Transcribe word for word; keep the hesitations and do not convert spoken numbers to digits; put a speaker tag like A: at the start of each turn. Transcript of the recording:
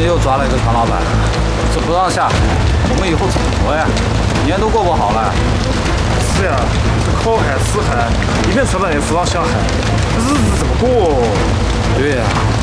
A: 又抓了一个船老板，这不让下海，我们以后怎么活呀？年都过不好了。
B: 是呀，这靠海吃海，一边吃饭也不让下海，日子怎么过？
A: 对呀。